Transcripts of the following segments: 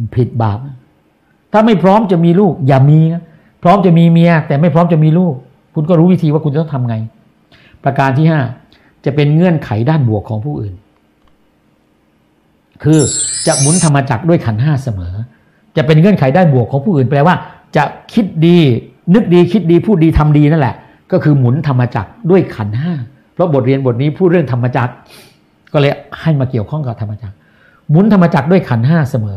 ผิดบาปถ้าไม่พร้อมจะมีลูกอย่ามีนะพร้อมจะมีเมียแต่ไม่พร้อมจะมีลูกคุณก็รู้วิธีว่าคุณจะต้องทำไงประการที่5จะเป็นเงื่อนไขด้านบวกของผู้อื่นคือจะหมุนธรรมจักรด้วยขันธ์5เสมอจะเป็นเงื่อนไขด้านบวกของผู้อื่นแปลว่าจะคิดดีนึกดีคิดดีพูดดีทำดีนั่นแหละก็คือหมุนธรรมจักรด้วยขันธ์5เพราะบทเรียนบทนี้พูดเรื่องธรรมจักรก็เลยให้มาเกี่ยวข้องกับธรรมจักรหมุนธรรมจักรด้วยขันธ์5เสมอ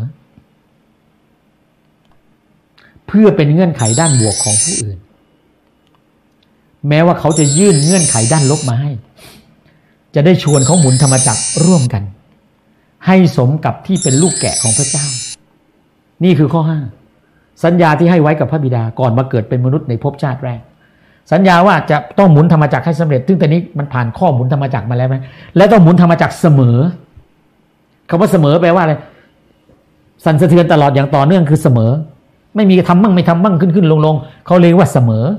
เพื่อเป็นเงื่อนไขด้านบวกของผู้อื่นแม้ว่าเขาจะยื่นเงื่อนไขด้านลบมาให้จะได้ชวนเขาหมุนธรรมจักรร่วมกันให้สมกับที่เป็นลูกแกะของพระเจ้านี่คือข้อ5สัญญาที่ให้ไว้กับพระบิดาก่อนมาเกิดเป็นมนุษย์ในภพชาติแรกสัญญาว่าจะต้องหมุนธรรมจักรให้สำเร็จซึ่งตอนนี้มันผ่านข้อหมุนธรรมจักรมาแล้วไหมและต้องหมุนธรรมจักรเสมอคำว่าเสมอแปลว่าอะไรสั่นสะเทือนตลอดอย่างต่อเนื่องคือเสมอไม่มีทำมั่งไม่ทำมั่งขึ้นลงเขาเรียกว่าเสมอ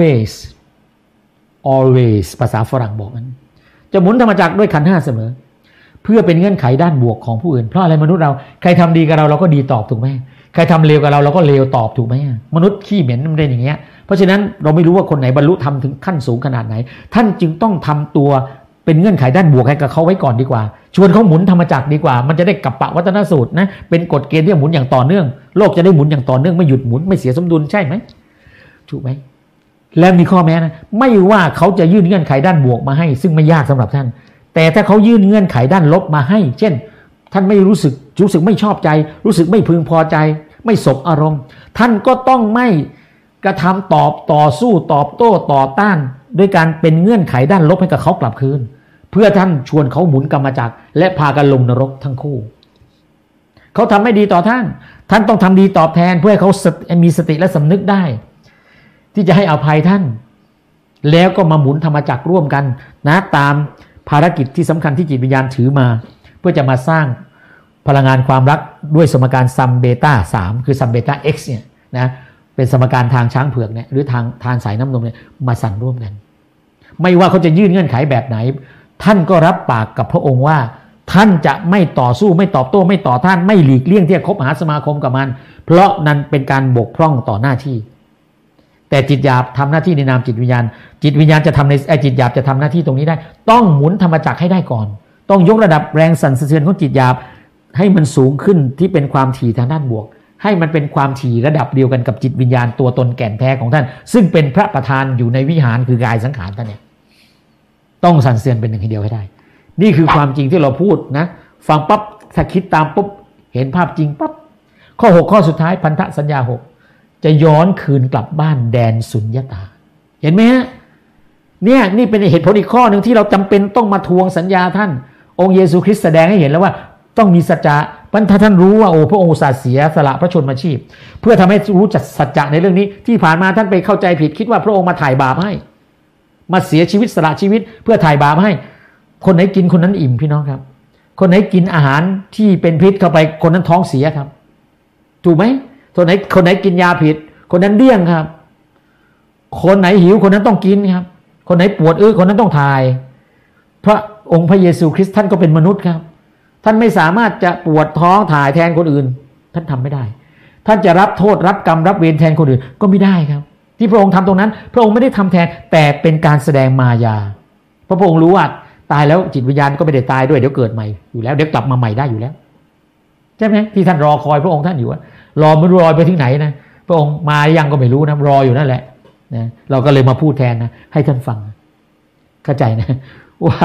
always ภาษาฝรั่งบอกนั้นจะหมุนธรรมจักรด้วยขันธ์5เสมอเพื่อเป็นเงื่อนไขด้านบวกของผู้อื่นเพราะอะไรมนุษย์เราใครทำดีกับเราเราก็ดีตอบถูกไหมใครทำเลวกับเราเราก็เลวตอบถูกไหมมนุษย์ขี้เหม็นมันเป็นอย่างเงี้ยเพราะฉะนั้นเราไม่รู้ว่าคนไหนบรรลุธรรมถึงขั้นสูงขนาดไหนท่านจึงต้องทำตัวเป็นเงื่อนไขด้านบวกให้กับเขาไว้ก่อนดีกว่าชวนเขาหมุนธรรมจักรดีกว่ามันจะได้กัปปะวัฒนสูตรนะเป็นกฎเกณฑ์ที่หมุนอย่างต่อเนื่องโลกจะได้หมุนอย่างต่อเนื่องไม่หยุดหมุนไม่เสียสมดุลใช่ไหมถูกไหมแล้วมีข้อแม้นะไม่ว่าเขาจะยื่นเงื่อนไขด้านบวกมาให้ซึ่งไม่ยากสำหรับท่านแต่ถ้าเขายื่นเงื่อนไขด้านลบมาให้เช่นท่านไม่รู้สึกไม่ชอบใจรู้สึกไม่พึงพอใจไม่สบอารมณ์ท่านก็ต้องไม่กระทำต่อสู้ตอบโต้ต่อต้านด้วยการเป็นเงื่อนไขด้านลบให้กับเขากลับคืนเพื่อท่านชวนเขาหมุนกรรมจักรและพากันลงนรกทั้งคู่เขาทำไม่ดีต่อท่านต้องทำดีตอบแทนเพื่อให้เขามีสติและสำนึกได้ที่จะให้อภัยท่านแล้วก็มาหมุนธรรมจักรร่วมกันนะตามภารกิจที่สำคัญที่จิตวิญญาณถือมาเพื่อจะมาสร้างพลังงานความรักด้วยสมการซัมเบต้า3คือซัมเบต้า x เนี่ยนะเป็นสมการทางช้างเผือกเนี่ยหรือทางสายน้ำนมเนี่ยมาสั่นร่วมกันไม่ว่าเขาจะยื่นเงื่อนไขแบบไหนท่านก็รับปากกับพระองค์ว่าท่านจะไม่ต่อสู้ไม่ตอบโต้ไม่ต่อท่านไม่หลีกเลี่ยงที่จะคบหาสมาคมกับมันเพราะนั้นเป็นการบกพร่องต่อหน้าที่แต่จิตหยาบทำหน้าที่ในนามจิตวิญญาณจะทำในจิตหยาบจะทำหน้าที่ตรงนี้ได้ต้องหมุนธรรมจักรให้ได้ก่อนต้องยกระดับแรงสั่นสะเทือนของจิตหยาบให้มันสูงขึ้นที่เป็นความถี่ทางด้านบวกให้มันเป็นความถี่ระดับเดียวกันกับจิตวิญญาณตัวตนแก่นแท้ของท่านซึ่งเป็นพระประธานอยู่ในวิหารคือกายสังขารท่านเนี่ยต้องสั่นสะเทือนเป็นหนึ่งเดียวให้ได้นี่คือความจริงที่เราพูดนะฟังปั๊บถ้าคิดตามปุ๊บเห็นภาพจริงปั๊บข้อ6ข้อสุดท้ายพันธสัญญา6จะย้อนคืนกลับบ้านแดนสุญญตาเห็นไหมฮะเนี่ยนี่เป็นเหตุผลอีกข้อหนึ่งที่เราจำเป็นต้องมาทวงสัญญาท่านองค์เยซูคริสต์แสดงให้เห็นแล้วว่าต้องมีสัจจะถ้าท่านรู้ว่าโอ้พระองค์อุตส่าห์เสียสละพระชนมาชีพเพื่อทำให้รู้จักสัจจะในเรื่องนี้ที่ผ่านมาท่านไปเข้าใจผิดคิดว่าพระองค์มาถ่ายบาปให้มาเสียชีวิตสละชีวิตเพื่อถ่ายบาปให้คนไหนกินคนนั้นอิ่มพี่น้องครับคนไหนกินอาหารที่เป็นพิษเข้าไปคนนั้นท้องเสียครับถูกไหมคนไหนกินยาผิดคนนั้นเดี้ยงครับคนไหนหิวคนนั้นต้องกินครับคนไหนปวดคนนั้นต้องถ่ายพระองค์พระเยซูคริสต์ท่านก็เป็นมนุษย์ครับท่านไม่สามารถจะปวดท้องถ่ายแทนคนอื่นท่านทำไม่ได้ท่านจะรับโทษรับกรรมรับเวรแทนคนอื่นก็ไม่ได้ครับที่พระองค์ทำตรงนั้นพระองค์ไม่ได้ทำแทนแต่เป็นการแสดงมายาเพราะพระองค์รู้ว่าตายแล้วจิตวิญญาณก็ไม่ได้ตายด้วยเดี๋ยวเกิดใหม่อยู่แล้วเดี๋ยวกลับมาใหม่ได้อยู่แล้วใช่ไหมที่ท่านรอคอยพระองค์ท่านอยู่รอไม่รู้รอไปที่ไหนนะพระองค์มายังก็ไม่รู้นะรออยู่นั่นแหละนะเราก็เลยมาพูดแทนนะให้ท่านฟังเข้าใจนะว่า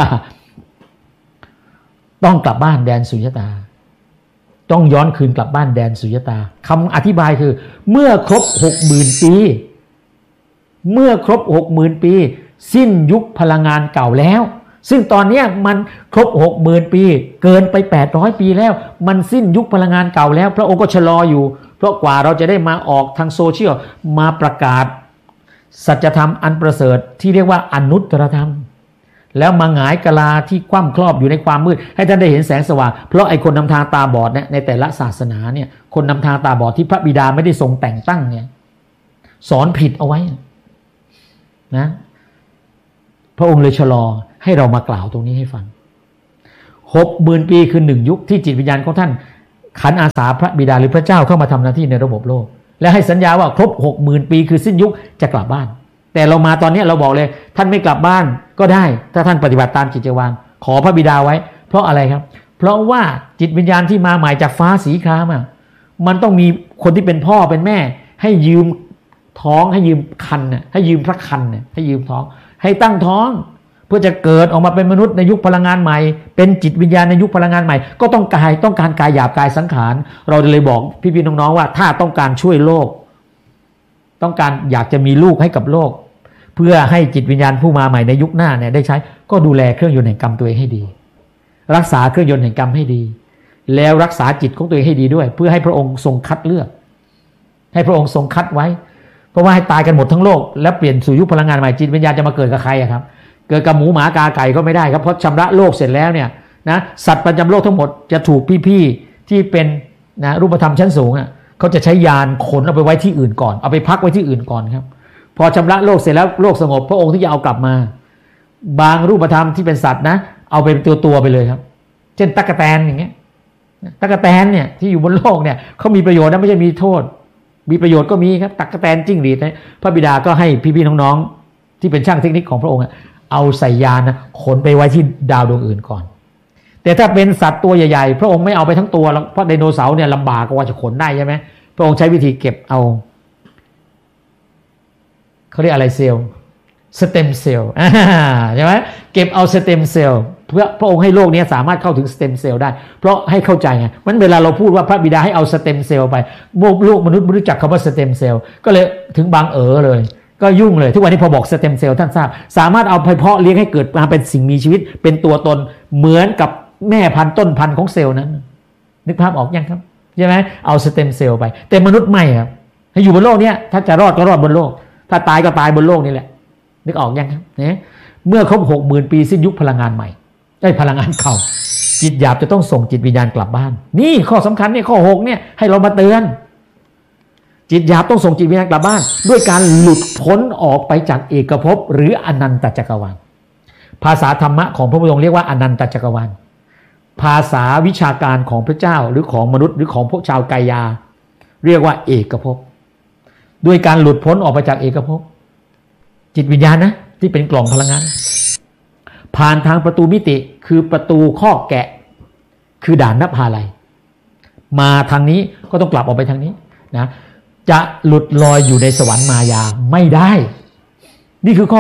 ต้องกลับบ้านแดนสุญญตาต้องย้อนคืนกลับบ้านแดนสุญญตาคำอธิบายคือเมื่อครบ 60,000 ปีเมื่อครบ 60,000 ปีสิ้นยุคพลังงานเก่าแล้วซึ่งตอนนี้มันครบ 60,000 ปีเกินไป800ปีแล้วมันสิ้นยุคพลังงานเก่าแล้วพระองค์ก็ชะลออยู่เพราะกว่าเราจะได้มาออกทางโซเชียลมาประกาศสัจธรรมอันประเสริฐที่เรียกว่าอนุตตรธรรมแล้วมาหงายกะลาที่คว่ำครอบอยู่ในความมืดให้ท่านได้เห็นแสงสว่างเพราะไอ้คนนำทางตาบอดเนี่ยในแต่ละศาสนาเนี่ยคนนำทางตาบอดที่พระบิดาไม่ได้ทรงแต่งตั้งเนี่ยสอนผิดเอาไว้นะพระองค์เลยชะลอให้เรามากล่าวตรงนี้ให้ฟัง 60,000 ปีคือ1ยุคที่จิตวิญญาณของท่านขันอาสาพระบิดาหรือพระเจ้าเข้ามาทำหน้าที่ในระบบโลกและให้สัญญาว่าครบ 60,000 ปีคือสิ้นยุคจะกลับบ้านแต่เรามาตอนนี้เราบอกเลยท่านไม่กลับบ้านก็ได้ถ้าท่านปฏิบัติตามจิตวิญญาณขอพระบิดาไว้เพราะอะไรครับเพราะว่าจิตวิญญาณที่มาใหม่จากฟ้าสีครามมันต้องมีคนที่เป็นพ่อเป็นแม่ให้ยืมท้องให้ยืมคันให้ยืมพระคันให้ยืมท้องให้ตั้งท้องเพื่อจะเกิดออกมาเป็นมนุษย์ในยุคพลังงานใหม่เป็นจิตวิญญาณในยุคพลังงานใหม่ก็ต้องการกายหยาบกายสังขารเราเลยบอกพี่ๆน้องๆว่าถ้าต้องการช่วยโลกต้องการอยากจะมีลูกให้กับโลกเพื่อให้จิตวิญญาณผู้มาใหม่ในยุคหน้าเนี่ยได้ใช้ก็ดูแลเครื่องยนต์แห่งกรรมตัวเองให้ดีรักษาเครื่องยนต์แห่งกรรมให้ดีแล้วรักษาจิตของตัวเองให้ดีด้วยเพื่อให้พระองค์ทรงคัดเลือกให้พระองค์ทรงคัดไว้เพราะว่าให้ตายกันหมดทั้งโลกแล้วเปลี่ยนสู่ยุคพลังงานใหม่จิตวิญญาณจะมาเกิดกับใครครับเกิดกับหมูหมากาไก่ก็ไม่ได้ครับเพราะชำระโลกเสร็จแล้วเนี่ยนะสัตว์ประจำโลกทั้งหมดจะถูกพี่ๆที่เป็นนะรูปธรรมชั้นสูงเขาจะใช้ยานขนเอาไปไว้ที่อื่นก่อนเอาไปพักไว้ที่อื่นก่อนครับพอชำระโลกเสร็จแล้วโลกสงบพระองค์ที่จะเอากลับมาบางรูปธรรมที่เป็นสัตว์นะเอาเป็นตัวไปเลยครับเช่นตั๊กแตนอย่างเงี้ยตั๊กแตนเนี่ยที่อยู่บนโลกเนี่ยเขามีประโยชน์นะไม่ใช่มีโทษมีประโยชน์ก็มีครับตั๊กแตนจิ้งหรีดนะพระบิดาก็ให้พี่ๆน้องๆที่เป็นช่างเทคนิคของพระองค์เอาใส่ยานนะขนไปไว้ที่ดาวดวงอื่นก่อนแต่ถ้าเป็นสัตว์ตัวใหญ่ๆพระองค์ไม่เอาไปทั้งตัวแล้วเพราะไดโนเสาร์เนี่ยลำบากกว่าจะขนได้ใช่ไหมพระองค์ใช้วิธีเก็บเอาเขาเรียกอะไรเซลล์สเต็มเซลล์ใช่ไหมเก็บเอาสเต็มเซลล์เพื่อพระองค์ให้โลกนี้สามารถเข้าถึงสเต็มเซลล์ได้เพราะให้เข้าใจไงมันเวลาเราพูดว่าพระบิดาให้เอาสเต็มเซลล์ไปโลกมนุษย์ไม่รู้จักคำว่าสเต็มเซลล์ก็เลยถึงบางเลยก็ยุ่งเลยทุกวันนี้พอบอกสเต็มเซลล์ท่านทราบสามารถเอาไปเพาะเลี้ยงให้เกิดมาเป็นสิ่งมีชีวิตเป็นตัวตนเหมือนกับแม่พันธุ์ต้นพันธุ์ของเซลล์นั้นนึกภาพออกยังครับใช่ไหมเอาสเต็มเซลล์ไปแต่มนุษย์ไม่ครับให้อยู่บนโลกนี้ถ้าจะรอดก็รอดบนโลกถ้าตายก็ตายบนโลกนี่แหละนึกออกยังครับเนี่ยเมื่อครบ 60,000 ปีสิ้นยุคพลังงานใหม่ได้พลังงานเก่าจิตหยาบจะต้องส่งจิตวิญญาณกลับบ้านนี่ข้อสำคัญเนี่ยข้อ6เนี่ยให้เรามาเตือนจิตหยาบต้องส่งจิตวิญญาณกลับบ้านด้วยการหลุดพ้นออกไปจากเอกภพหรืออนันตจักรวาลภาษาธรรมะของพระพุทธองค์เรียกว่าอนันตจักรวาลภาษาวิชาการของพระเจ้าหรือของมนุษย์หรือของพวกชาวกายาเรียกว่าเอกภพด้วยการหลุดพ้นออกไปจากเอกภพจิตวิญญาณนะที่เป็นกล่องพลังงานผ่านทางประตูมิติคือประตูข้อแกะคือด่านนภาลัยมาทางนี้ก็ต้องกลับออกไปทางนี้นะจะหลุดลอยอยู่ในสวรรค์มายาไม่ได้นี่คือข้อ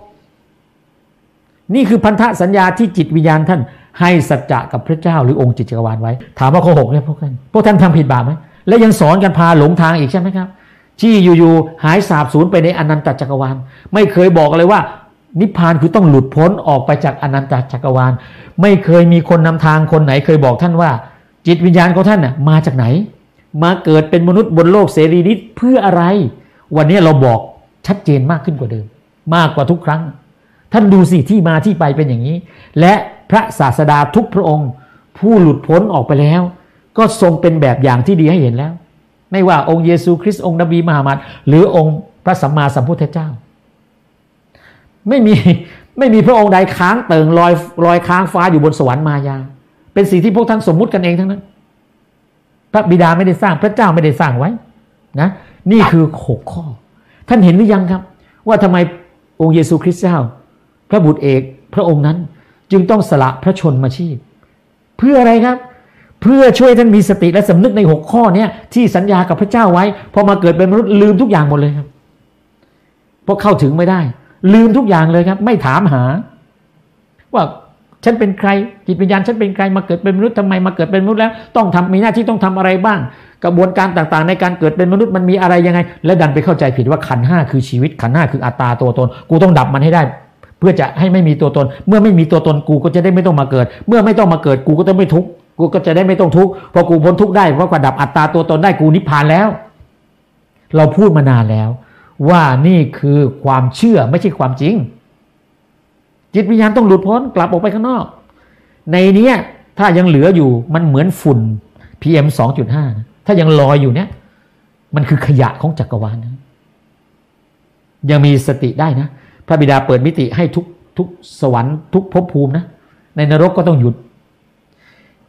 6นี่คือพันธสัญญาที่จิตวิญญาณท่านให้สัจจะกับพระเจ้าหรือองค์จิตจักรวาลไว้ถามว่าข้อ6เนี่ยพวกท่านทำผิดบาปไหมและยังสอนกันพาหลงทางอีกใช่ไหมครับที่อยู่ๆหายสาบสูญไปในอนันตจักรวาลไม่เคยบอกเลยว่านิพพานคือต้องหลุดพ้นออกไปจากอนันตจักรวาลไม่เคยมีคนนำทางคนไหนเคยบอกท่านว่าจิตวิญญาณของท่านน่ะมาจากไหนมาเกิดเป็นมนุษย์บนโลกเสรีนิเพื่ออะไรวันนี้เราบอกชัดเจนมากขึ้นกว่าเดิมมากกว่าทุกครั้งท่านดูสิที่มาที่ไปเป็นอย่างนี้และพระศาสดาทุกพระองค์ผู้หลุดพ้นออกไปแล้วก็ทรงเป็นแบบอย่างที่ดีให้เห็นแล้วไม่ว่าองค์เยซูคริสต์องค์นบีมุฮัมมัดหรือองค์พระสัมมาสัมพุทธเจ้าไม่มีพระองค์ใดค้างเติ่งลอยค้างฟ้าอยู่บนสวรรค์มายาเป็นสิ่งที่พวกท่านสมมุติกันเองทั้งนั้นพระบิดาไม่ได้สร้างพระเจ้าไม่ได้สร้างไว้นะนี่คือ6ข้อท่านเห็นหรือยังครับว่าทำไมองค์เยซูคริสต์เจ้าพระบุตรเอกพระองค์นั้นจึงต้องสละพระชนมาชีพเพื่ออะไรครับเพื่อช่วยท่านมีสติและสำนึกใน6ข้อนี้ที่สัญญากับพระเจ้าไว้พอมาเกิดเป็นมนุษย์ลืมทุกอย่างหมดเลยครับเพราะเข้าถึงไม่ได้ลืมทุกอย่างเลยครับไม่ถามหาว่าฉันเป็นใครจิตวิญญาณฉันเป็นใครมาเกิดเป็นมนุษย์ทำไมมาเกิดเป็นมนุษย์แล้วต้องทำมีหน้าที่ต้องทำอะไรบ้างกระบวนการต่างๆในการเกิดเป็นมนุษย์มันมีอะไรยังไงและดันไปเข้าใจผิดว่าขันธ์5คือชีวิตขันธ์5คืออัตตาตัวตนกูต้องดับมันให้ได้เพื่อจะให้ไม่มีตัวตนเมื่อไม่มีตัวตนกูก็จะได้ไม่ต้องมาเกิดเมื่อไม่ต้องมาเกิดกูก็จะไม่ทุกข์กูก็จะได้ไม่ต้องทุกข์พอกูพ้นทุกข์ได้เพราะกว่าดับอัตตาตัวตนได้กูนิพพานแล้วเราพูดมานานแล้วว่านี่คือความเชื่อไม่ใช่ความจริงจิตวิญญาณต้องหลุดพ้นกลับออกไปข้างนอกในนี้ถ้ายังเหลืออยู่มันเหมือนฝุ่น PM 2.5 ถ้ายังลอยอยู่เนี่ยมันคือขยะของจักรวาลนะยังมีสติได้นะพระบิดาเปิดมิติให้ทุกสวรรค์ทุกภพภูมินะในนรกก็ต้องหยุด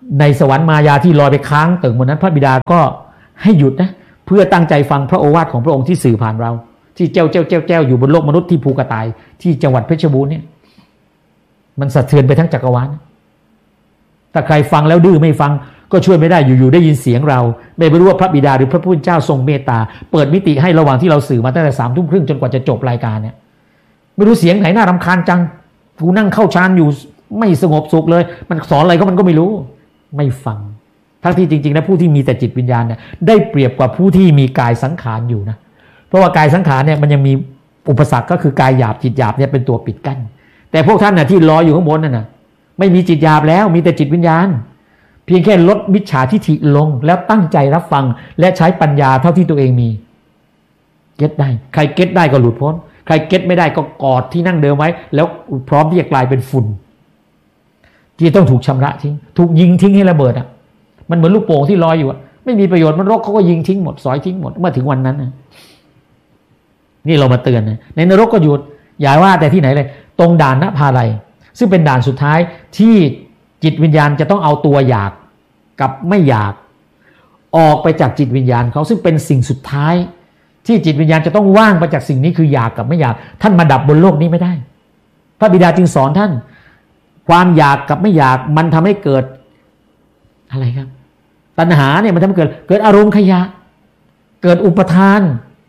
ในสวรรค์มายาที่ลอยไปค้างตึงบนนั้นพระบิดาก็ให้หยุดนะเพื่อตั้งใจฟังพระโอวาทของพระองค์ที่สื่อผ่านเราที่เจ้าอยู่บนโลกมนุษย์ที่ภูกระต่ายที่จังหวัดเพชรบูรณ์เนี่ยมันสะเทือนไปทั้งจักรวาลถ้าใครฟังแล้วดื้อไม่ฟังก็ช่วยไม่ได้อยู่ๆได้ยินเสียงเราไม่รู้ว่าพระบิดาหรือพระผู้เป็นเจ้าทรงเมตตาเปิดมิติให้ระหว่างที่เราสื่อมาตั้งแต่21:30จนกว่าจะจบรายการเนี่ยไม่รู้เสียงไหนน่ารำคาญจังกูนั่งเข้าฌานอยู่ไม่สงบสุขเลยมันสอนอะไรก็มันก็ไม่รู้ไม่ฟังทั้งที่จริงๆแล้วผู้ที่มีแต่จิตวิญญาณเนี่ยได้เปรียบกว่าผู้ที่มีกายสังขารอยู่นะเพราะว่ากายสังขารเนี่ยมันยังมีอุปสรรคก็คือกายหยาบจิตหยาบเนี่ยเป็นตัวปิดกั้นแต่พวกท่านน่ะที่ลอยอยู่ข้างบนนั่นน่ะไม่มีจิตหยาบแล้วมีแต่จิตวิญญาณเพียงแค่ลดมิจฉาทิฐิลงแล้วตั้งใจรับฟังและใช้ปัญญาเท่าที่ตัวเองมีเก็ตได้ใครเก็ตได้ก็หลุดพ้นใครเก็ตไม่ได้ก็กอดที่นั่งเดิมไว้แล้วพร้อมที่จะกลายเป็นฝุ่นที่ต้องถูกชำระทิ้งถูกยิงทิ้งให้ระเบิดอ่ะมันเหมือนลูกโป่งที่ลอยอยู่อ่ะไม่มีประโยชน์มันรกเขาก็ยิงทิ้งหมดสอยทิ้งหมดเมื่อถึงวันนั้นนะนี่เรามาเตือนนะในนรกก็หยุดอย่าว่าแต่ที่ไหนเลยตรงด่านนภาลัยซึ่งเป็นด่านสุดท้ายที่จิตวิญญาณจะต้องเอาตัวอยากกับไม่อยากออกไปจากจิตวิญญาณเขาซึ่งเป็นสิ่งสุดท้ายที่จิตวิญญาณจะต้องว่างไปจากสิ่งนี้คืออยากกับไม่อยากท่านมาดับบนโลกนี้ไม่ได้พระบิดาจึงสอนท่านความอยากกับไม่อยากมันทำให้เกิดอะไรครับตัณหาเนี่ยมันทำให้เกิดอารมณ์ขยะเกิดอุปทาน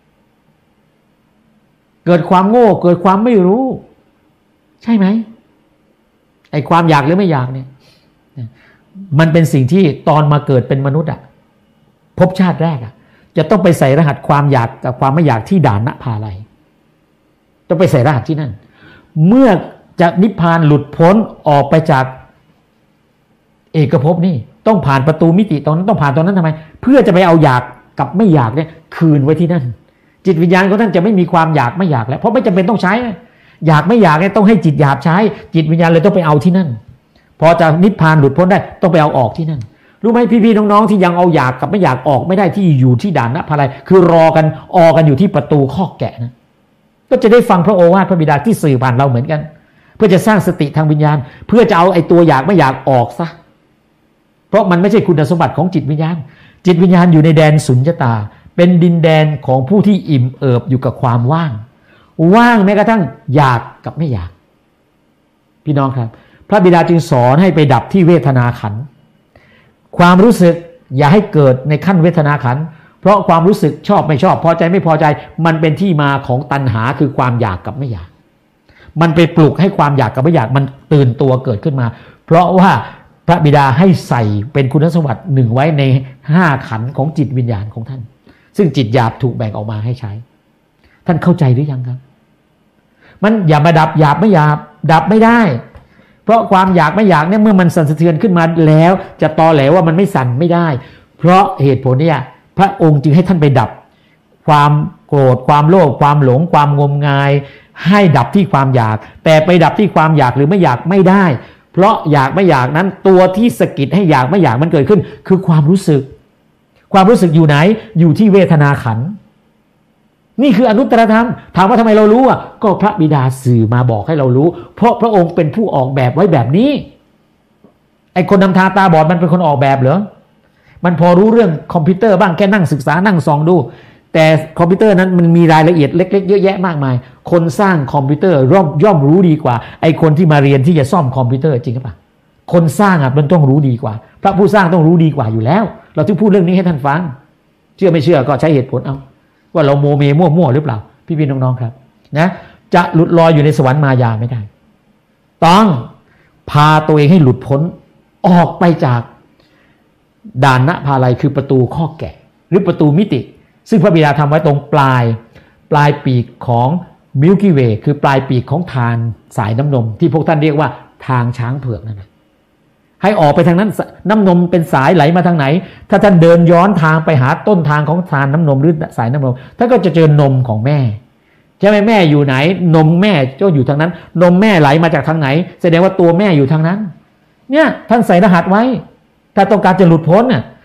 เกิดความโง่เกิดความไม่รู้ใช่ไหมไอ้ความอยากหรือไม่อยากเนี่ยมันเป็นสิ่งที่ตอนมาเกิดเป็นมนุษย์อ่ะภพชาติแรกอ่ะจะต้องไปใส่รหัสความอยากกับความไม่อยากที่ด่านนภาลัยต้องไปใส่รหัสที่นั่นเมื่อจะนิพพานหลุดพ้นออกไปจากเอกภพนี่ต้องผ่านประตูมิติตรงนั้นต้องผ่านตรงนั้นทำไมเพื่อจะไปเอาอยากกับไม่อยากเนี่ยคืนไว้ที่นั่นจิตวิญญาณของท่านจะไม่มีความอยากไม่อยากแล้วเพราะไม่จำเป็นต้องใช้อยากไม่อยากเนี่ยต้องให้จิตหยาบใช้จิตวิญญาณเลยต้องไปเอาที่นั่นพอจะนิพพานหลุดพ้นได้ต้องไปเอาออกที่นั่นรู้ไหมพี่ๆน้องๆที่ยังเอาอยากกับไม่อยากออกไม่ได้ที่อยู่ที่ด่านนภาลัยคือรอกันออกันอยู่ที่ประตูคอกแกะนะก็จะได้ฟังพระโอวาทพระบิดาที่สื่อผ่านเราเหมือนกันเพื่อจะสร้างสติทางวิญญาณเพื่อจะเอาไอ้ตัวอยากไม่อยากออกซะเพราะมันไม่ใช่คุณสมบัติของจิตวิญญาณจิตวิญญาณอยู่ในแดนสุญญตาเป็นดินแดนของผู้ที่อิ่มเอิบอยู่กับความว่างแม้กระทั่งอยากกับไม่อยากพี่น้องครับพระบิดาจึงสอนให้ไปดับที่เวทนาขันธ์ความรู้สึกอย่าให้เกิดในขั้นเวทนาขันธ์เพราะความรู้สึกชอบไม่ชอบพอใจไม่พอใจมันเป็นที่มาของตัณหาคือความอยากกับไม่อยากมันไปปลุกให้ความอยากกับไม่อยากมันตื่นตัวเกิดขึ้นมาเพราะว่าพระบิดาให้ใส่เป็นคุณสมบัติหนึ่งไว้ใน5ขันธ์ของจิตวิญญาณของท่านซึ่งจิตหยาบถูกแบ่งออกมาให้ใช้ท่านเข้าใจหรือยังครับมันอย่ามาดับหยาบไม่หยาบดับไม่ได้เพราะความอยากไม่อยากเนี่ยเมื่อมันสั่นสะเทือนขึ้นมาแล้วจะตอแหลว่ามันไม่สั่นไม่ได้เพราะเหตุผลเนี่ยพระองค์จึงให้ท่านไปดับความโกรธความโลภความหลงความงมงายให้ดับที่ความอยากแต่ไปดับที่ความอยากหรือไม่อยากไม่ได้เพราะอยากไม่อยากนั้นตัวที่สะกิดให้อยากไม่อยากมันเกิดขึ้นคือความรู้สึกอยู่ไหนอยู่ที่เวทนาขันธ์นี่คืออนุตตรธรรมถามว่าทำไมเรารู้อ่ะก็พระบิดาสื่อมาบอกให้เรารู้เพราะพระองค์เป็นผู้ออกแบบไว้แบบนี้ไอ้คนนำทางตาบอดมันเป็นคนออกแบบเหรอมันพอรู้เรื่องคอมพิวเตอร์บ้างแค่นั่งศึกษานั่งส่องดูแต่คอมพิวเตอร์นั้นมันมีรายละเอียดเล็กๆเยอะแยะมากมายคนสร้างคอมพิวเตอร์ย่อมรู้ดีกว่าไอ้คนที่มาเรียนที่จะซ่อมคอมพิวเตอร์จริงหรือเปล่าคนสร้างอ่ะมันต้องรู้ดีกว่าพระผู้สร้างต้องรู้ดีกว่าอยู่แล้วเราถึงพูดเรื่องนี้ให้ท่านฟังเชื่อไม่เชื่อก็ใช้เหตุผลเอาว่าเราโมเมมั่วหรือเปล่าพี่ๆน้องๆครับนะจะหลุดลอยอยู่ในสวรรค์มายาไม่ได้ต้องพาตัวเองให้หลุดพ้นออกไปจากด่านนภาลัยคือประตูคอกแกะหรือประตูมิติซึ่งพระบิดาทำไว้ตรงปลายปีกของมิลกี้เวย์คือปลายปีกของทานสายน้ำนมที่พวกท่านเรียกว่าทางช้างเผือกนั่นนะให้ออกไปทางนั้นน้ำนมเป็นสายไหลมาทางไหนถ้าท่านเดินย้อนทางไปหาต้นทางของทานน้ำนมหรือสายน้ำนมท่านก็จะเจอนมของแม่ใช่ไหมแม่อยู่ไหนนมแม่ก็อยู่ทางนั้นนมแม่ไหลมาจากทางไหนแสดงว่าตัวแม่อยู่ทางนั้นเนี่ยท่านใส่รหัสไว้ถ้าต้องการจะหลุดพ้นน่ะ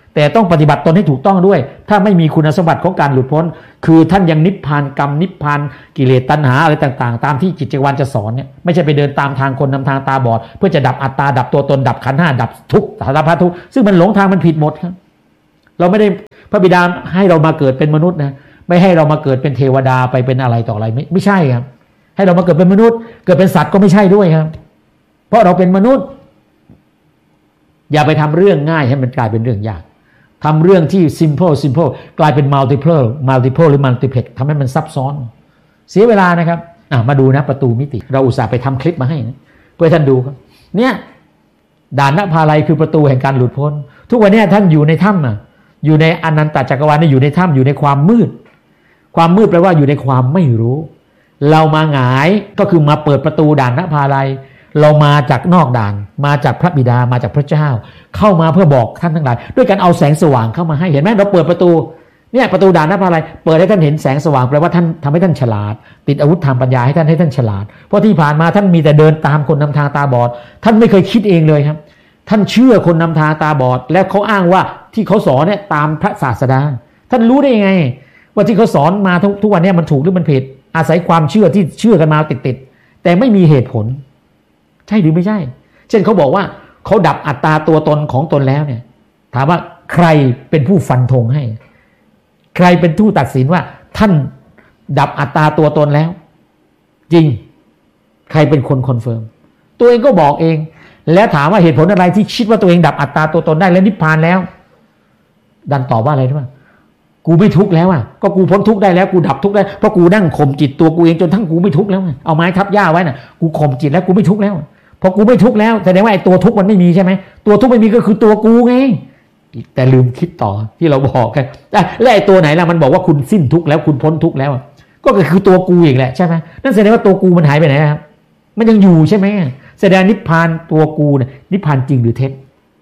แต่ต้องปฏิบัติตนให้ถูกต้องด้วยถ้าไม่มีคุณสมบัติของการหลุดพ้นคือท่านยังนิพพานกรรมนิพพานกิเลสตัณหาอะไรต่างๆตามที่จิตจักรวาลจะสอนเนี่ยไม่ใช่ไปเดินตามทางคนนำทางตาบอดเพื่อจะดับอัตตาดับตัวตนดับขันธ์ห้าดับทุกข์สารพัดทุกข์ซึ่งมันหลงทางมันผิดหมดครับเราไม่ได้พระบิดาให้เรามาเกิดเป็นมนุษย์นะไม่ให้เรามาเกิดเป็นเทวดาไปเป็นอะไรต่ออะไรไม่ใช่ครับให้เรามาเกิดเป็นมนุษย์เกิดเป็นสัตว์ก็ไม่ใช่ด้วยครับเพราะเราเป็นมนุษย์อย่าไปทำเรื่องง่ายให้มันกลายเป็นเรื่องยากทำเรื่องที่ simple กลายเป็น multiple หรือ multiplex ทำให้มันซับซ้อนเสียเวลานะครับมาดูนะประตูมิติเราอุตส่าห์ไปทำคลิปมาให้นะเพื่อท่านดูครับเนี่ยด่านนภาลัยคือประตูแห่งการหลุดพ้นทุกวันนี้ท่านอยู่ในถ้ำอยู่ในอนันตจักรวาลอยู่ในถ้ำอยู่ในความมืดแปลว่าอยู่ในความไม่รู้เรามาหงายก็คือมาเปิดประตูด่านนภาลัยเรามาจากนอกด่านมาจากพระบิดามาจากพระเจ้าเข้ามาเพื่อบอกท่านทั้งหลายด้วยการเอาแสงสว่างเข้ามาให้เห็นไหมเราเปิดประตูเนี่ยประตูด่านนภาลัยเปิดให้ท่านเห็นแสงสว่างแปลว่าท่านทำให้ท่านฉลาดติดอาวุธทางปัญญาให้ท่านฉลาดเพราะที่ผ่านมาท่านมีแต่เดินตามคนนำทางตาบอดท่านไม่เคยคิดเองเลยครับท่านเชื่อคนนำทางตาบอดแล้วเขาอ้างว่าที่เขาสอนเนี่ยตามพระศาสดาท่านรู้ได้ยังไงว่าที่เขาสอนมาทุกวันนี้มันถูกหรือมันผิดอาศัยความเชื่อที่เชื่อกันมาติดแต่ไม่มีเหตุผลใช่หรือไม่ใช่เช่นเขาบอกว่าเขาดับอัตตาตัวตนของตนแล้วเนี่ยถามว่าใครเป็นผู้ฟันธงให้ใครเป็นผู้ตัดสินว่าท่านดับอัตตาตัวตนแล้วจริงใครเป็นคนคอนเฟิร์มตัวเองก็บอกเองแล้วถามว่าเหตุผลอะไรที่คิดว่าตัวเองดับอัตตาตัวตนได้และนิพพานแล้วดันตอบว่าอะไรรู้ป่ะกูไม่ทุกข์แล้วก็กูพ้นทุกข์ได้แล้วกูดับทุกข์ได้เพราะกูนั่งข่มจิตตัวกูเองจนทั้งกูไม่ทุกข์แล้วเอาไม้ทับหญ้าไว้น่ะกูข่มจิตแล้วกูไม่ทุกข์แล้วพอกูไม่ทุกข์แล้วแสดงว่าไอ้ตัวทุกข์มันไม่มีใช่ไหมตัวทุกข์ไม่มีก็คือตัวกูไงแต่ลืมคิดต่อที่เราบอกกันแล้วไอ้ตัวไหนล่ะมันบอกว่าคุณสิ้นทุกข์แล้วคุณพ้นทุกข์แล้วก็คือตัวกูอีกแหละใช่ไหมนั่นแสดงว่าตัวกูมันหายไปไหนครับมันยังอยู่ใช่ไหมแสดงนิพพานตัวกูเนี่ยนิพพานจริงหรือเท็จ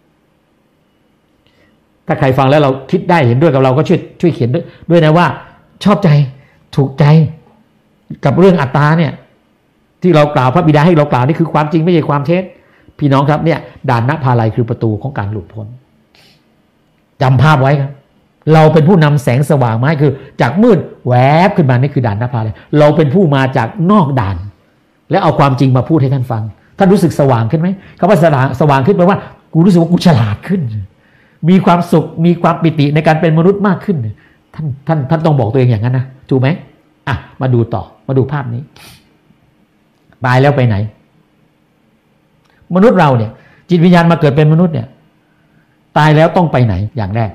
ถ้าใครฟังแล้วเราคิดได้เห็นด้วยกับเราก็ช่วยเขียนด้วยนะว่าชอบใจถูกใจกับเรื่องอัตตาเนี่ยที่เรากล่าวพระบิดาให้เรากล่าวนี่คือความจริงไม่ใช่ความเท็จพี่น้องครับเนี่ยด่านนภาลัยคือประตูของการหลุดพ้นจำภาพไว้ครับเราเป็นผู้นำแสงสว่างมาให้คือจากมืดแวบขึ้นมานี่คือด่านนภาลัยเราเป็นผู้มาจากนอกด่านและเอาความจริงมาพูดให้ท่านฟังท่านรู้สึกสว่างขึ้นไหมคำว่าสว่างขึ้นแปลว่ากูรู้สึกว่ากูฉลาดขึ้นมีความสุขมีความปิติในการเป็นมนุษย์มากขึ้นท่านต้องบอกตัวเองอย่างนั้นนะถูกไหมมาดูต่อมาดูภาพนี้ตายแล้วไปไหนมนุษย์เราเนี่ยจิตวิญญาณมาเกิดเป็นมนุษย์เนี่ยตายแล้วต้องไปไหนอย่างแรก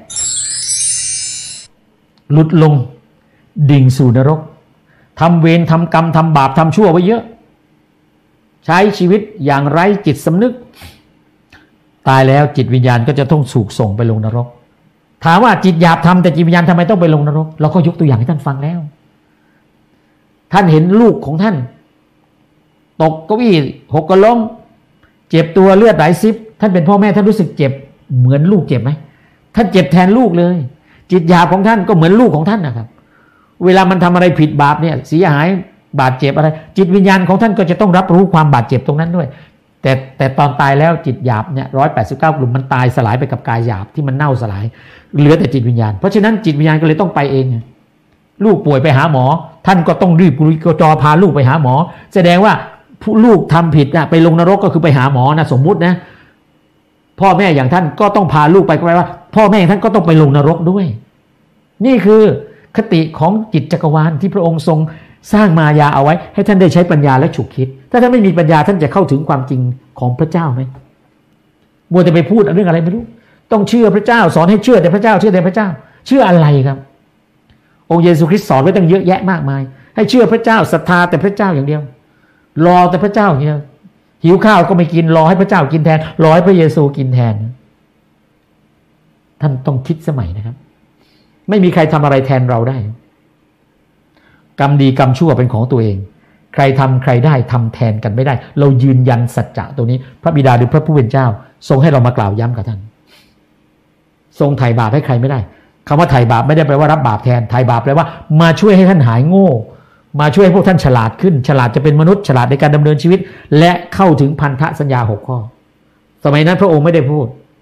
หลุดลงดิ่งสู่นรกทำเวรทำกรรมทำบาปทำชั่วไว้เยอะใช้ชีวิตอย่างไร้จิตสำนึกตายแล้วจิตวิญญาณก็จะต้องถูกส่งไปลงนรกถามว่าจิตหยาบทำแต่จิตวิญญาณทำไมต้องไปลงนรกเราก็ยกตัวอย่างให้ท่านฟังแล้วท่านเห็นลูกของท่านตกเก้าอี้หกล้มเจ็บตัวเลือดไหลซิบท่านเป็นพ่อแม่ท่านรู้สึกเจ็บเหมือนลูกเจ็บไหมท่านเจ็บแทนลูกเลยจิตหยาบของท่านก็เหมือนลูกของท่านนะครับเวลามันทำอะไรผิดบาปเนี่ยเสียหายบาดเจ็บอะไรจิตวิญญาณของท่านก็จะต้องรับรู้ความบาดเจ็บตรงนั้นด้วยแต่ตอนตายแล้วจิตหยาบเนี่ย189กลุ่มมันตายสลายไปกับกายหยาบที่มันเน่าสลายเหลือแต่จิตวิญญาณเพราะฉะนั้นจิตวิญญาณก็เลยต้องไปเองลูกป่วยไปหาหมอท่านก็ต้องรีบกระจอพาลูกไปหาหมอแสดงว่าผู้ลูกทำผิดไปลงนรกก็คือไปหาหมอนะสมมุตินะพ่อแม่อย่างท่านก็ต้องพาลูกไปก็แปลว่าพ่อแม่ท่านก็ต้องไปลงนรกด้วยนี่คือคติของจิตจักรวาลที่พระองค์ทรงสร้างมายาเอาไว้ให้ท่านได้ใช้ปัญญาและฉุกคิดถ้าท่านไม่มีปัญญาท่านจะเข้าถึงความจริงของพระเจ้าไหมมัวแต่ไปพูดเรื่องอะไรไม่รู้ต้องเชื่อพระเจ้าสอนให้เชื่อแต่พระเจ้าเชื่อแต่พระเจ้าเชื่ออะไรครับองค์เยซูคริสต์สอนไว้ตั้งเยอะแยะมากมายให้เชื่อพระเจ้าศรัทธาแต่พระเจ้าอย่างเดียวรอแต่พระเจ้าอย่างเดียวหิวข้าวก็ไม่กินรอให้พระเจ้ากินแทนรอให้พระเยซูกินแทนท่านต้องคิดสมัยนะครับไม่มีใครทำอะไรแทนเราได้กรรมดีกรรมชั่วเป็นของตัวเองใครทำใครได้ทำแทนกันไม่ได้เรายืนยันสัจจะตัวนี้พระบิดาหรือพระผู้เป็นเจ้าทรงให้เรามากล่าวย้ำกับท่านทรงไถ่บาปให้ใครไม่ได้คำว่าไถ่บาปไม่ได้แปลว่ารับบาปแทนไถ่บาปแปลว่ามาช่วยให้ท่านหายโง่มาช่วยให้พวกท่านฉลาดขึ้นฉลาดจะเป็นมนุษย์ฉลาดในการดำเนินชีวิตและเข้าถึงพันธสัญญา6 ข้อสมัยนั้นพระองค์ไม่ได้พูด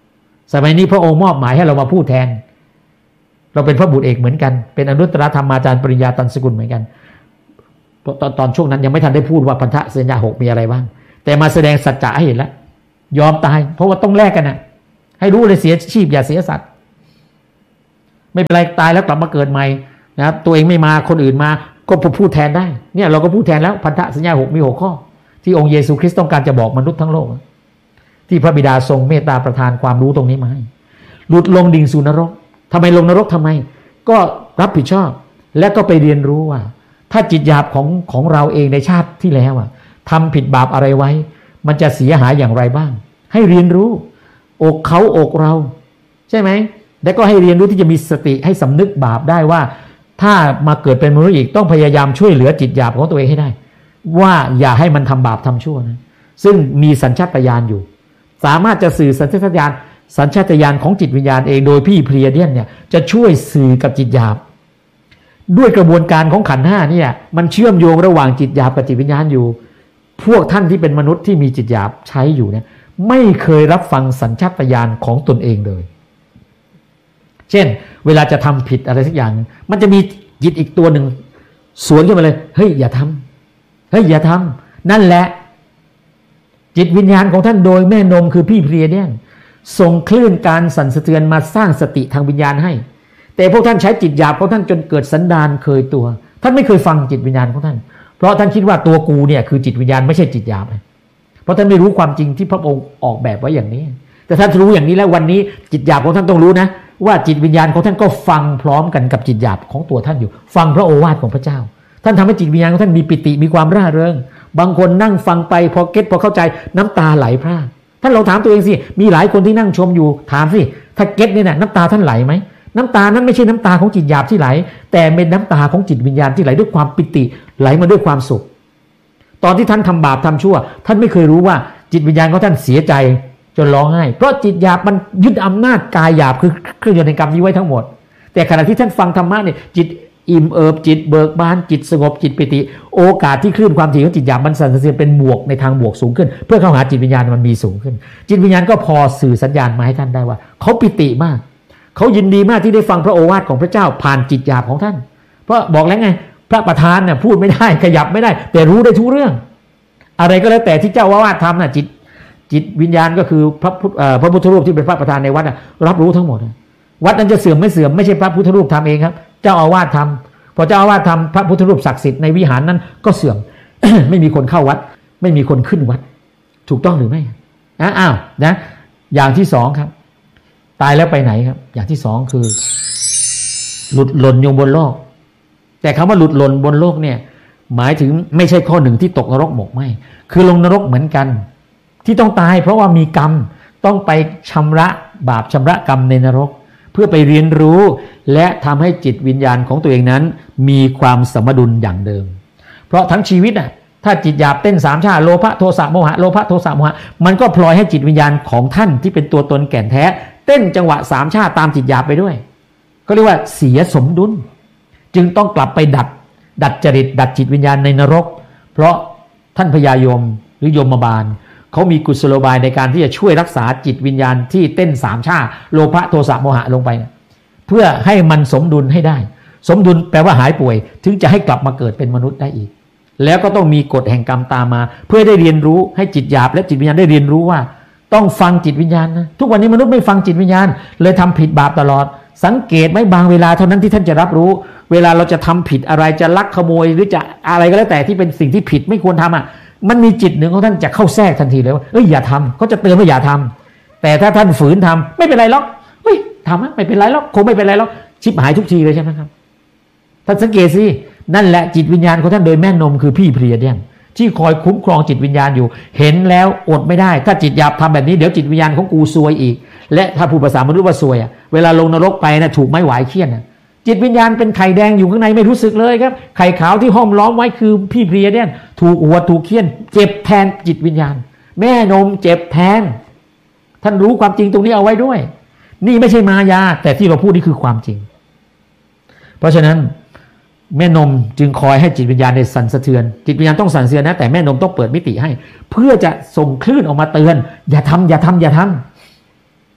สมัยนี้พระองค์มอบหมายให้เรามาพูดแทนเราเป็นพระบุตรเอกเหมือนกันเป็นอนุตตรธรรมาจารย์ปริญญาตันสกุลเหมือนกันตอนช่วงนั้นยังไม่ทันได้พูดว่าพันธสัญญา6มีอะไรบ้างแต่มาแสดงสัจจะให้เห็นแล้วยอมตายเพราะว่าต้องแลกกันนะให้รู้เลยเสียชีพอย่าเสียสัตว์ไม่เป็นไรตายแล้วกลับมาเกิดใหม่นะครับตัวเองไม่มาคนอื่นมาก็พูดแทนได้เนี่ยเราก็พูดแทนแล้วพันธสัญญา6มี6ข้อที่องค์เยซูคริสต์ต้องการจะบอกมนุษย์ทั้งโลกที่พระบิดาทรงเมตตาประทานความรู้ตรงนี้มาให้หลุดลงดิ่งสู่นรกทำไมลงนรกทำไมก็รับผิดชอบและก็ไปเรียนรู้ว่าถ้าจิตหยาบของเราเองในชาติที่แล้วทำผิดบาปอะไรไว้มันจะเสียหายอย่างไรบ้างให้เรียนรู้อกเขาอกเราใช่ไหมแล้วก็ให้เรียนรู้ที่จะมีสติให้สำนึกบาปได้ว่าถ้ามาเกิดเป็นมนุษย์อีกต้องพยายามช่วยเหลือจิตหยาบของตัวเองให้ได้ว่าอย่าให้มันทำบาปทำชั่วนะซึ่งมีสัญชาตญาณอยู่สามารถจะสื่อสัญชาตญาณของจิตวิญญาณเองโดยพี่เพลียเดียนเนี่ยจะช่วยสื่อกับจิตหยาบด้วยกระบวนการของขันธ์5เนี่ยมันเชื่อมโยงระหว่างจิตหยาบกับจิตวิญญาณอยู่พวกท่านที่เป็นมนุษย์ที่มีจิตหยาบใช้อยู่เนี่ยไม่เคยรับฟังสัญชาตญาณของตนเองเลยเช่นเวลาจะทำผิดอะไรสักอย่างมันจะมีจิตอีกตัวหนึ่งสวนขึ้นมาเลยเฮ้ยอย่าทำเฮ้ยอย่าทำนั่นแหละจิตวิญญาณของท่านโดยแม่นมคือพี่เพลียเนี่ยส่งคลื่นการสั่นสะเทือนมาสร้างสติทางวิญญาณให้แต่พวกท่านใช้จิตหยาบของท่านจนเกิดสันดานเคยตัวท่านไม่เคยฟังจิตวิญญาณของท่านเพราะท่านคิดว่าตัวกูเนี่ยคือจิตวิญญาณไม่ใช่จิตหยาบเพราะท่านไม่รู้ความจริงที่พระองค์ออกแบบไว้อย่างนี้แต่ท่านรู้อย่างนี้แล้ววันนี้จิตหยาบของท่านต้องรู้นะว่าจิตวิญญาณของท่านก็ฟังพร้อมกันกับจิตหยาบของตัวท่านอยู่ฟังพระโอวาทของพระเจ้าท่านทำให้จิตวิญญาณของท่านมีปิติมีความร่าเริงบางคนนั่งฟังไปพอเข้าใจน้ำตาไหลพรากท่านลองถามตัวเองสิมีหลายคนที่นั่งชมอยู่ถามสิถ้าเก็ตเนี่ยน้ำตาท่านไหลไหมน้ำตานั้นไม่ใช่น้ำตาของจิตหยาบที่ไหลแต่เป็นน้ำตาของจิตวิญญาณที่ไหลด้วยความปิติไหลมาด้วยความสุขตอนที่ท่านทำบาปทำชั่วท่านไม่เคยรู้ว่าจิตวิญญาณของท่านเสียใจจนร้องไห้เพราะจิตหยาบมันยึดอำนาจกายหยาบคือเครื่องยนต์แห่งกรรมนี้ไว้ทั้งหมดแต่ขณะที่ท่านฟังธรรมะเนี่ยจิตอิ่มเอิบจิตเบิกบานจิตสงบจิตปิติโอกาสที่คลื่นความถี่ของจิตหยาบมันสั่นสะเทือนเป็นบวกในทางบวกสูงขึ้นเพื่อเข้าหาจิตวิญญาณมันมีสูงขึ้นจิตวิญญาณก็พอสื่อสัญญาณมาให้ท่านได้ว่าเขาปิติมากเขายินดีมากที่ได้ฟังพระโอวาทของพระเจ้าผ่านจิตหยาบของท่านเพราะบอกแล้วไงพระประธานเนี่ยพูดไม่ได้ขยับไม่ได้แต่รู้ได้ทุกเรื่องอะไรก็แล้วแต่ที่เจ้าอาวาสทำน่ะจิตวิญญาณก็คือพระพุทธรูปที่เป็นพระประธานในวัดรับรู้ทั้งหมดวัดนั้นจะเสื่อมไม่เสื่อมไม่ใช่พระพุทธรูปทำเองครับเจ้าอาวาสทำพอเจ้าอาวาสทำพระพุทธรูปศักดิ์สิทธิ์ในวิหารนั้นก็เสื่อม ไม่มีคนเข้าวัดไม่มีคนขึ้นวัดถูกต้องหรือไม่อ้าวนะอย่างที่สองครับตายแล้วไปไหนครับอย่างที่สองคือหลุดหล่นอยู่บนโลกแต่คำว่าหลุดหล่นบนโลกเนี่ยหมายถึงไม่ใช่ข้อหนึ่งที่ตกนรกหมกไหมคือลงนรกเหมือนกันที่ต้องตายเพราะว่ามีกรรมต้องไปชำระบาปชำระกรรมในนรกเพื่อไปเรียนรู้และทำให้จิตวิญญาณของตัวเองนั้นมีความสมดุลอย่างเดิมเพราะทั้งชีวิตถ้าจิตหยาบเต้นสามชาโลภะโทสะโมหะโลภะโทสะโมหะมันก็พลอยให้จิตวิญญาณของท่านที่เป็นตัวตนแก่นแท้เต้นจังหวะสามชาตามจิตหยาบไปด้วยก็เรียกว่าเสียสมดุลจึงต้องกลับไปดัดจริตดัดจิตวิญญาณในนรกเพราะท่านพญายมหรือยมบาลเขามีกุศโลบายในการที่จะช่วยรักษาจิตวิญญาณที่เต้นสามชาโลภะโทสะโมหะลงไปเพื่อให้มันสมดุลให้ได้สมดุลแปลว่าหายป่วยถึงจะให้กลับมาเกิดเป็นมนุษย์ได้อีกแล้วก็ต้องมีกฎแห่งกรรมตามมาเพื่อได้เรียนรู้ให้จิตหยาบและจิตวิญญาณได้เรียนรู้ว่าต้องฟังจิตวิญญาณนะทุกวันนี้มนุษย์ไม่ฟังจิตวิญญาณเลยทำผิดบาปตลอดสังเกตไหมบางเวลาเท่านั้นที่ท่านจะรับรู้เวลาเราจะทำผิดอะไรจะลักขโมยหรือจะอะไรก็แล้วแต่ที่เป็นสิ่งที่ผิดไม่ควรทำมันมีจิตหนึ่งของท่านจะเข้าแทรกทันทีเลยว่าอย่าทำเขาจะเตือนว่าอย่าทำแต่ถ้าท่านฝืนทำไม่เป็นไรหรอกทำไม่เป็นไรหรอกคงไม่เป็นไรหรอกชิบหายทุกทีเลยใช่ไหมครับท่านสังเกตสินั่นแหละจิตวิญญาณของท่านโดยแม่นมคือพี่เพลียเนี่ยที่คอยคุ้มครองจิตวิญญาณอยู่เห็นแล้วอดไม่ได้ถ้าจิตหยาบทำแบบนี้เดี๋ยวจิตวิญญาณของกูซวยอีกและถ้าพูดภาษามนุษย์ว่าซวยเวลาลงนรกไปถูกไม้หวายเคี่ยนจิตวิญญาณเป็นไข่แดงอยู่ข้างในไม่รู้สึกเลยครับไข่ขาวที่ห้อมล้อมไว้คือพี่เพลียเนี่ยถูกหัวถูกเคี่ยนเจ็บแทนจิตวิญญาณแม่นมเจ็บแทนท่านรู้ความจริงตรงนี้เอาไว้ด้วยนี่ไม่ใช่มายาแต่ที่เราพูดนี่คือความจริงเพราะฉะนั้นแม่นมจึงคอยให้จิตวิญญาณในสั่นสะเทือนจิตวิญญาณต้องสั่นสะเทือนนะแต่แม่นมต้องเปิดมิติให้เพื่อจะส่งคลื่นออกมาเตือนอย่าทำ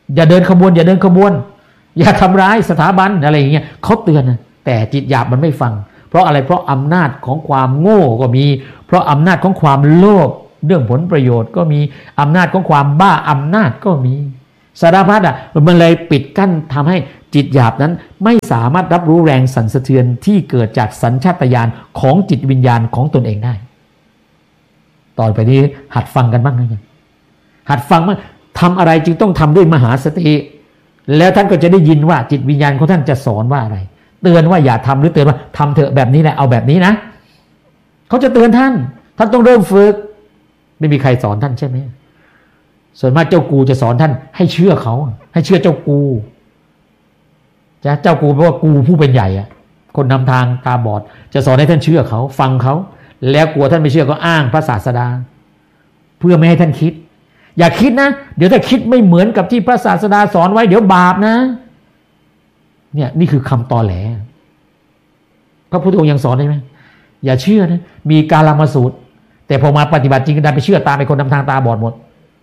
อย่าเดินขบวนอย่าเดินขบวนอย่าทำร้ายสถาบันอะไรอย่างเงี้ยเขาเตือนนะแต่จิตหยาบมันไม่ฟังเพราะอะไรเพราะอำนาจของความโง่ก็มีเพราะอำนาจของความโลภเรื่องผลประโยชน์ก็มีอำนาจของความบ้าอำนาจก็มีสารพัดมันเลยปิดกั้นทำให้จิตหยาบนั้นไม่สามารถรับรู้แรงสั่นสะเทือนที่เกิดจากสัญชาตญาณของจิตวิญญาณของตนเองได้ต่อไปนี้หัดฟังกันบ้างนะหัดฟังว่าทำอะไรจึงต้องทำด้วยมหาสติแล้วท่านก็จะได้ยินว่าจิตวิญญาณของท่านจะสอนว่าอะไรเตือนว่าอย่าทำหรือเตือนว่าทำเถอะแบบนี้แหละเอาแบบนี้นะเขาจะเตือนท่านต้องเริ่มฝึกไม่มีใครสอนท่านใช่ไหมส่วนมากเจ้ากูจะสอนท่านให้เชื่อเขาให้เชื่อเจ้ากูเจ้ากูแปลว่ากูผู้เป็นใหญ่คนนำทางตาบอดจะสอนให้ท่านเชื่อเขาฟังเขาแล้วกลัวท่านไม่เชื่อก็อ้างพระศาสดาเพื่อไม่ให้ท่านคิดอย่าคิดนะเดี๋ยวถ้าคิดไม่เหมือนกับที่พระศาสดาสอนไว้เดี๋ยวบาปนะเนี่ยนี่คือคำตอแหลพระพุทธองค์ยังสอนได้ไหมอย่าเชื่อนะมีกาลามสูตรแต่พอมาปฏิบัติจริงก็ดันไปเชื่อตามเป็นคนนำทางตาบอดหมด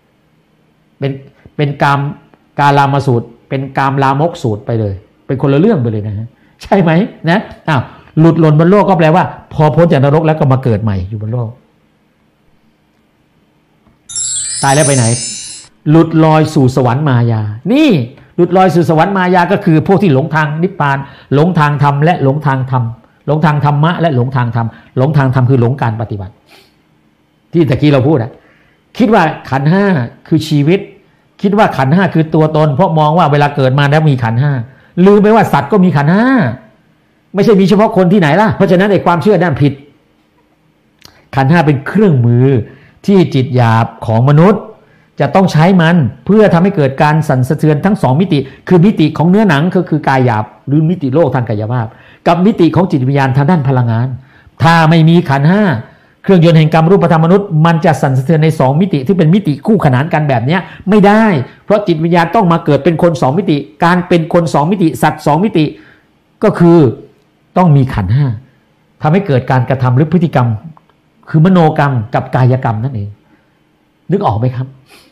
เป็นกาลามสูตรเป็นกามลามกสูตรไปเลยเป็นคนละเรื่องไปเลยนะฮะใช่ไหมนะหลุดหล่นบนโลกก็แปลว่าพอพ้นจากนรกแล้วก็มาเกิดใหม่อยู่บนโลกตายแล้วไปไหนหลุดลอยสู่สวรรค์มายานี่หลุดลอยสู่สวรรค์มายาก็คือพวกที่หลงทางนิพพานหลงทางธรรมและหลงทางธรรมหลงทางธรรมะและหลงทางธรรมหลงทางธรรมคือหลงการปฏิบัติที่ตะกี้เราพูดคิดว่าขันธ์ห้าคือชีวิตคิดว่าขันธ์ห้าคือตัวตนเพราะมองว่าเวลาเกิดมาแล้วมีขันธ์ห้าลืมไปว่าสัตว์ก็มีขันธ์ห้าไม่ใช่มีเฉพาะคนที่ไหนล่ะเพราะฉะนั้นไอ้ความเชื่อด้านผิดขันธ์ห้าเป็นเครื่องมือที่จิตหยาบของมนุษย์จะต้องใช้มันเพื่อทำให้เกิดการสั่นสะเทือนทั้งสองมิติคือมิติของเนื้อหนังก็คือกายหยาบหรือมิติโลกทางกายภาพกับมิติของจิตวิญญาณทางด้านพลังงานถ้าไม่มีขันธ์ห้าเครื่องยนต์แห่งกรรมรูปธรรมมนุษย์มันจะสั่นสะเทือนในสองมิติที่เป็นมิติคู่ขนานกันแบบนี้ไม่ได้เพราะจิตวิญญาณต้องมาเกิดเป็นคนสองมิติการเป็นคนสองมิติสัตว์สองมิติก็คือต้องมีขันธ์ห้าทำให้เกิดการกระทำหรือพฤติกรรมคือมโนกรรมกับกายกรรมนั่นเองนึกออกไหมครับ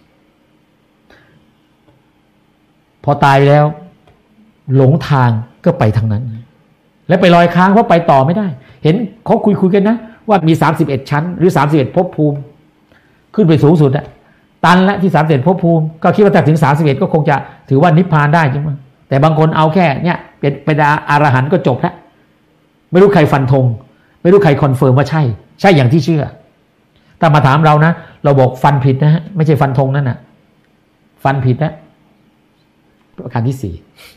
พอตายแล้วหลงทางก็ไปทางนั้นและไปลอยค้างเพราะไปต่อไม่ได้เห็นเขาคุยกันนะว่ามี31ชั้นหรือ31ภพภูมิขึ้นไปสูงสุดตันละที่31ภพภูมิก็คิดว่าถ้าถึง31ก็คงจะถือว่านิพพานได้ใช่ไหมแต่บางคนเอาแค่เนี่ยเป็นอรหันต์ก็จบแล้วไม่รู้ใครฟันธงไม่รู้ใครคอนเฟิร์มว่าใช่อย่างที่เชื่อแต่มาถามเรานะเราบอกฟันผิดนะฮะไม่ใช่ฟันธงนั่นน่ะฟันผิดนะประการที่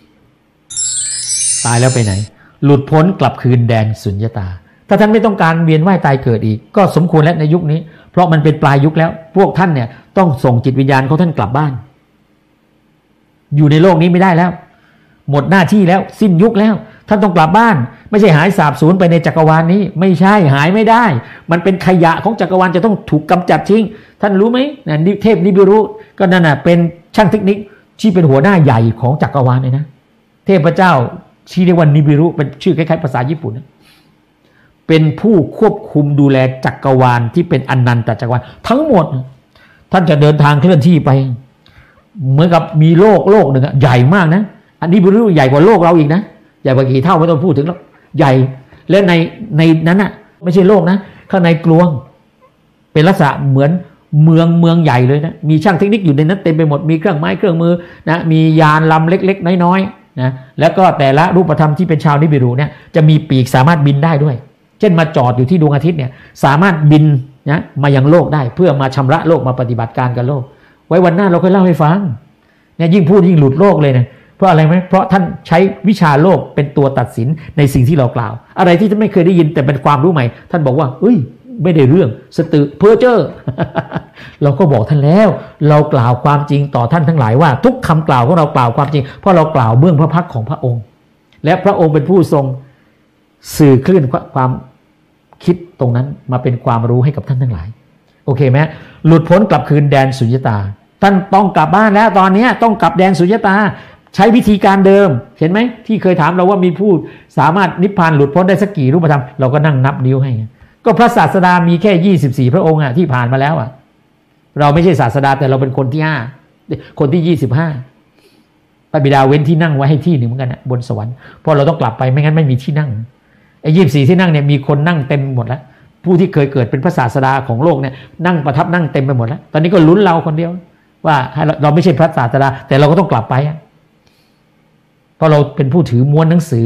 4ตายแล้วไปไหนหลุดพ้นกลับคืนแดนสุญญตาถ้าท่านไม่ต้องการเวียนว่ายตายเกิดอีกก็สมควรแล้วในยุคนี้เพราะมันเป็นปลายยุคแล้วพวกท่านเนี่ยต้องส่งจิตวิญญาณของท่านกลับบ้านอยู่ในโลกนี้ไม่ได้แล้วหมดหน้าที่แล้วสิ้นยุคแล้วท่านต้องกลับบ้านไม่ใช่หายสาบสูญไปในจักรวาลนี้ไม่ใช่หายไม่ได้มันเป็นขยะของจักรวาลจะต้องถูกกำจัดทิ้งท่านรู้ไหมเทพนิบิรุก็นั่นน่ะเป็นช่างเทคนิคที่เป็นหัวหน้าใหญ่ของจักรวาลเลยนะเทพเจ้าที่เรียกว่านิบิรุเป็นชื่อคล้ายๆภาษาญี่ปุ่นนะเป็นผู้ควบคุมดูแลจักรวาลที่เป็นอนันตจักรวาลทั้งหมดท่านจะเดินทางเคลื่อนที่ไปเหมือนกับมีโลกหนึ่งใหญ่มากนะอันนี้บิรุใหญ่กว่าโลกเราอีกนะใหญ่กว่ากี่เท่าไม่ต้องพูดถึงแล้วใหญ่และในนั้นน่ะไม่ใช่โลกนะข้างในกลวงเป็นลักษณะเหมือนเมืองใหญ่เลยนะมีช่างเทคนิคอยู่ในนั้นเต็มไปหมดมีเครื่องไม้เครื่องมือนะมียานลำเล็กๆน้อยๆนะแล้วก็แต่ละรูปธรรมที่เป็นชาวนิบิรุเนี่ยจะมีปีกสามารถบินได้ด้วยเช่นมาจอดอยู่ที่ดวงอาทิตย์เนี่ยสามารถบินนะมายังโลกได้เพื่อมาชำระโลกมาปฏิบัติการกับโลกไว้วันหน้าเราค่อยเล่าให้ฟังเนี่ยยิ่งพูดยิ่งหลุดโลกเลยนะเพราะอะไรไหมเพราะท่านใช้วิชาโลกเป็นตัวตัดสินในสิ่งที่เรากล่าวอะไรที่ท่านไม่เคยได้ยินแต่เป็นความรู้ใหม่ท่านบอกว่าเอ้ยไม่ได้เรื่องสตือเพ้อเจ้อ เราก็บอกท่านแล้วเรากล่าวความจริงต่อท่านทั้งหลายว่าทุกคำกล่าวของเรากล่าวความจริงเพราะเรากล่าวเบื้องพระพักของพระองค์และพระองค์เป็นผู้ทรงสื่อคลื่นความคิดตรงนั้นมาเป็นความรู้ให้กับท่านทั้งหลายโอเคไหมหลุดพ้นกลับคืนแดนสุญญตาท่านต้องกลับบ้านแล้วตอนนี้ต้องกลับแดนสุญญตาใช้วิธีการเดิมเห็นไหมที่เคยถามเราว่ามีผู้สามารถนิพพานหลุดพ้นได้สักกี่รูปธรรมเราก็นั่งนับนิ้วให้ก็พระศาสดามีแค่24พระองค์ที่ผ่านมาแล้วเราไม่ใช่ศาสดาแต่เราเป็นคนที่5คนที่25 พระบิดาเว้นที่นั่งไว้ให้ที่หนึ่งเหมือนกันนะบนสวรรค์เพราะเราต้องกลับไปไม่งั้นไม่มีที่นั่งไอ้24ที่นั่งเนี่ยมีคนนั่งเต็มหมดแล้วผู้ที่เคยเกิดเป็นพระศาสดาของโลกเนี่ยนั่งประทับนั่งเต็มไปหมดแล้วตอนนี้ก็ลุ้นเราคนเดียวว่าเราไม่ใช่พระศาสดาแต่เราก็ต้องกลับไปเพราะเราเป็นผู้ถือม้วนหนังสือ